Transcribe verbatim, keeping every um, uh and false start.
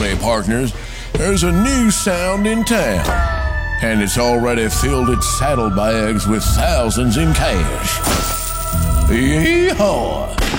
howdy, partners. There's a new sound in town, and it's already filled its saddlebags with thousands in cash. Yeehaw!